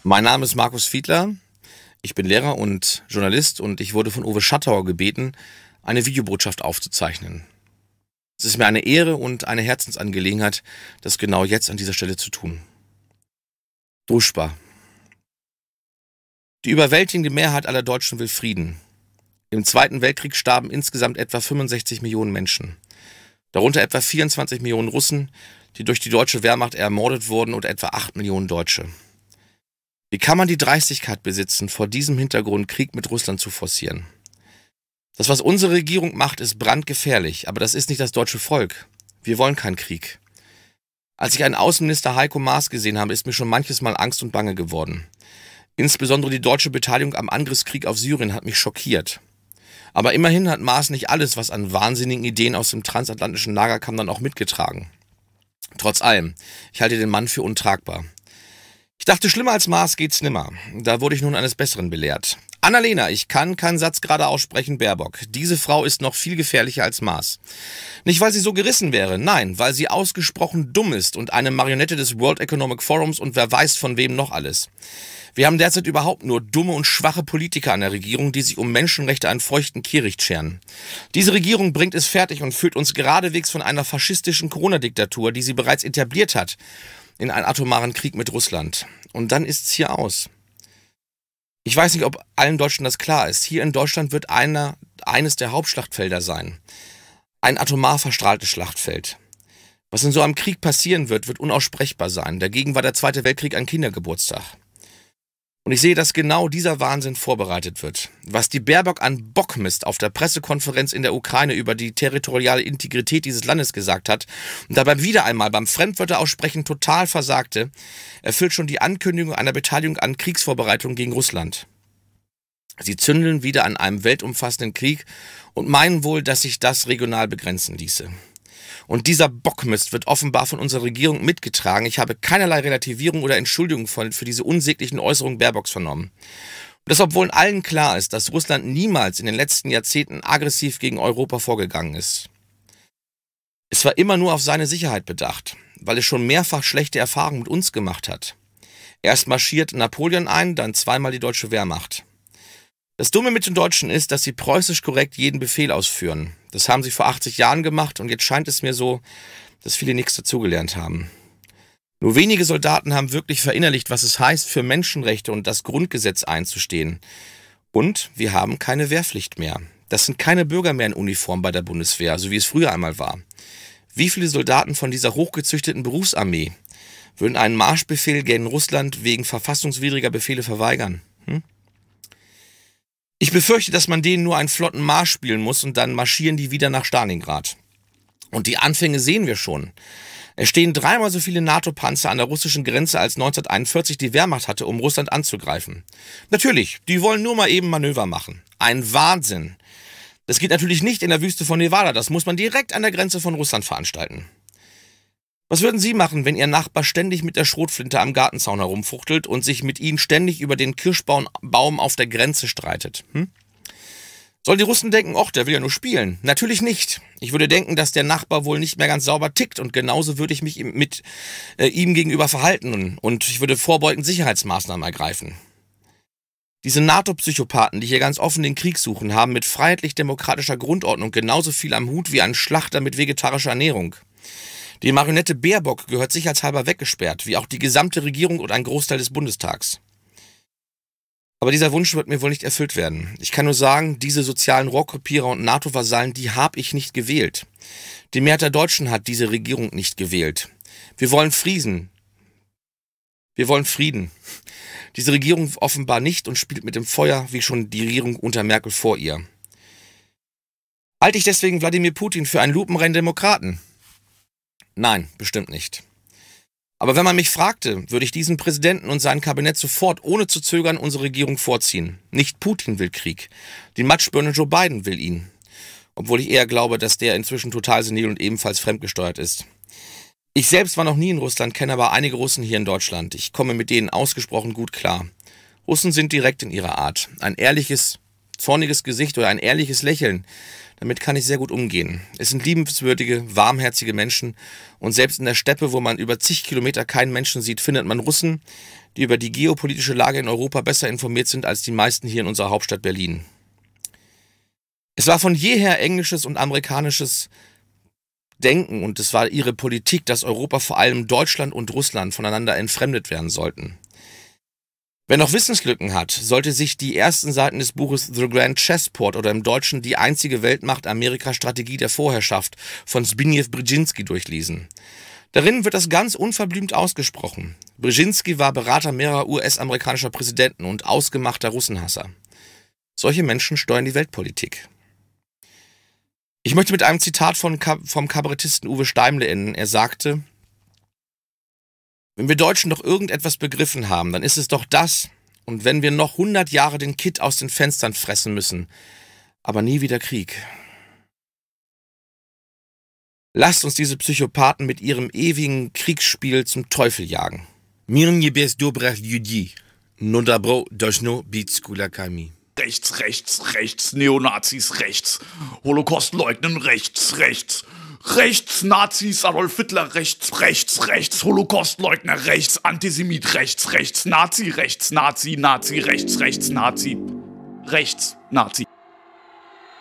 Mein Name ist Markus Fiedler. Ich bin Lehrer und Journalist und ich wurde von Uwe Schattauer gebeten, eine Videobotschaft aufzuzeichnen. Es ist mir eine Ehre und eine Herzensangelegenheit, das genau jetzt an dieser Stelle zu tun. Druschba. Die überwältigende Mehrheit aller Deutschen will Frieden. Im Zweiten Weltkrieg starben insgesamt etwa 65 Millionen Menschen. Darunter etwa 24 Millionen Russen, die durch die deutsche Wehrmacht ermordet wurden, und etwa 8 Millionen Deutsche. Wie kann man die Dreistigkeit besitzen, vor diesem Hintergrund Krieg mit Russland zu forcieren? Das, was unsere Regierung macht, ist brandgefährlich, aber das ist nicht das deutsche Volk. Wir wollen keinen Krieg. Als ich einen Außenminister Heiko Maas gesehen habe, ist mir schon manches Mal Angst und Bange geworden. Insbesondere die deutsche Beteiligung am Angriffskrieg auf Syrien hat mich schockiert. Aber immerhin hat Maas nicht alles, was an wahnsinnigen Ideen aus dem transatlantischen Lager kam, dann auch mitgetragen. Trotz allem, ich halte den Mann für untragbar. Ich dachte, schlimmer als Maas geht's nimmer. Da wurde ich nun eines Besseren belehrt. Annalena, ich kann keinen Satz gerade aussprechen, Baerbock. Diese Frau ist noch viel gefährlicher als Maas. Nicht, weil sie so gerissen wäre, nein, weil sie ausgesprochen dumm ist und eine Marionette des World Economic Forums und wer weiß von wem noch alles. Wir haben derzeit überhaupt nur dumme und schwache Politiker an der Regierung, die sich um Menschenrechte einen feuchten Kehricht scheren. Diese Regierung bringt es fertig und führt uns geradewegs von einer faschistischen Corona-Diktatur, die sie bereits etabliert hat, in einen atomaren Krieg mit Russland. Und dann ist's hier aus. Ich weiß nicht, ob allen Deutschen das klar ist. Hier in Deutschland wird eines der Hauptschlachtfelder sein. Ein atomar verstrahltes Schlachtfeld. Was in so einem Krieg passieren wird, wird unaussprechbar sein. Dagegen war der Zweite Weltkrieg ein Kindergeburtstag. Und ich sehe, dass genau dieser Wahnsinn vorbereitet wird. Was die Baerbock an Bockmist auf der Pressekonferenz in der Ukraine über die territoriale Integrität dieses Landes gesagt hat und dabei wieder einmal beim Fremdwörteraussprechen total versagte, erfüllt schon die Ankündigung einer Beteiligung an Kriegsvorbereitungen gegen Russland. Sie zündeln wieder an einem weltumfassenden Krieg und meinen wohl, dass sich das regional begrenzen ließe. Und dieser Bockmist wird offenbar von unserer Regierung mitgetragen. Ich habe keinerlei Relativierung oder Entschuldigung für diese unsäglichen Äußerungen Baerbocks vernommen. Und das, obwohl allen klar ist, dass Russland niemals in den letzten Jahrzehnten aggressiv gegen Europa vorgegangen ist. Es war immer nur auf seine Sicherheit bedacht, weil es schon mehrfach schlechte Erfahrungen mit uns gemacht hat. Erst marschiert Napoleon ein, dann zweimal die deutsche Wehrmacht. Das Dumme mit den Deutschen ist, dass sie preußisch korrekt jeden Befehl ausführen. Das haben sie vor 80 Jahren gemacht und jetzt scheint es mir so, dass viele nichts dazugelernt haben. Nur wenige Soldaten haben wirklich verinnerlicht, was es heißt, für Menschenrechte und das Grundgesetz einzustehen. Und wir haben keine Wehrpflicht mehr. Das sind keine Bürger mehr in Uniform bei der Bundeswehr, so wie es früher einmal war. Wie viele Soldaten von dieser hochgezüchteten Berufsarmee würden einen Marschbefehl gegen Russland wegen verfassungswidriger Befehle verweigern? Ich befürchte, dass man denen nur einen flotten Marsch spielen muss und dann marschieren die wieder nach Stalingrad. Und die Anfänge sehen wir schon. Es stehen 3-mal so viele NATO-Panzer an der russischen Grenze, als 1941 die Wehrmacht hatte, um Russland anzugreifen. Natürlich, die wollen nur mal eben Manöver machen. Ein Wahnsinn. Das geht natürlich nicht in der Wüste von Nevada, das muss man direkt an der Grenze von Russland veranstalten. Was würden Sie machen, wenn Ihr Nachbar ständig mit der Schrotflinte am Gartenzaun herumfuchtelt und sich mit Ihnen ständig über den Kirschbaum auf der Grenze streitet? Sollen die Russen denken, ach, der will ja nur spielen? Natürlich nicht. Ich würde denken, dass der Nachbar wohl nicht mehr ganz sauber tickt und genauso würde ich mich mit ihm gegenüber verhalten und ich würde vorbeugend Sicherheitsmaßnahmen ergreifen. Diese NATO-Psychopathen, die hier ganz offen den Krieg suchen, haben mit freiheitlich-demokratischer Grundordnung genauso viel am Hut wie ein Schlachter mit vegetarischer Ernährung. Die Marionette Baerbock gehört sicherheitshalber weggesperrt, wie auch die gesamte Regierung und ein Großteil des Bundestags. Aber dieser Wunsch wird mir wohl nicht erfüllt werden. Ich kann nur sagen, diese sozialen Rohrkrepierer und NATO-Vasallen, die habe ich nicht gewählt. Die Mehrheit der Deutschen hat diese Regierung nicht gewählt. Wir wollen Frieden. Wir wollen Frieden. Diese Regierung offenbar nicht und spielt mit dem Feuer, wie schon die Regierung unter Merkel vor ihr. Halte ich deswegen Wladimir Putin für einen lupenreinen Demokraten? Nein, bestimmt nicht. Aber wenn man mich fragte, würde ich diesen Präsidenten und sein Kabinett sofort ohne zu zögern unsere Regierung vorziehen. Nicht Putin will Krieg. Die Matschbirne Joe Biden will ihn. Obwohl ich eher glaube, dass der inzwischen total senil und ebenfalls fremdgesteuert ist. Ich selbst war noch nie in Russland, kenne aber einige Russen hier in Deutschland. Ich komme mit denen ausgesprochen gut klar. Russen sind direkt in ihrer Art. Ein ehrliches, zorniges Gesicht oder ein ehrliches Lächeln. Damit kann ich sehr gut umgehen. Es sind liebenswürdige, warmherzige Menschen und selbst in der Steppe, wo man über zig Kilometer keinen Menschen sieht, findet man Russen, die über die geopolitische Lage in Europa besser informiert sind als die meisten hier in unserer Hauptstadt Berlin. Es war von jeher englisches und amerikanisches Denken und es war ihre Politik, dass Europa, vor allem Deutschland und Russland, voneinander entfremdet werden sollten. Wer noch Wissenslücken hat, sollte sich die ersten Seiten des Buches The Grand Chessport oder im Deutschen Die einzige Weltmacht Amerika Strategie der Vorherrschaft von Zbigniew Brzezinski durchlesen. Darin wird das ganz unverblümt ausgesprochen. Brzezinski war Berater mehrerer US-amerikanischer Präsidenten und ausgemachter Russenhasser. Solche Menschen steuern die Weltpolitik. Ich möchte mit einem Zitat vom Kabarettisten Uwe Steimle enden. Er sagte: Wenn wir Deutschen doch irgendetwas begriffen haben, dann ist es doch das. Und wenn wir noch 100 Jahre den Kitt aus den Fenstern fressen müssen, aber nie wieder Krieg. Lasst uns diese Psychopathen mit ihrem ewigen Kriegsspiel zum Teufel jagen. Mir nie bez dobrach ludzi, no dobro doshno bit z kulakami. Rechts, rechts, rechts, Neonazis, rechts, Holocaust leugnen, rechts, rechts. Rechts, Nazis, Adolf Hitler, rechts, rechts, rechts, Holocaustleugner, rechts, Antisemit, rechts, rechts, Nazi, Nazi, Nazi, rechts, rechts, Nazi, rechts, Nazi.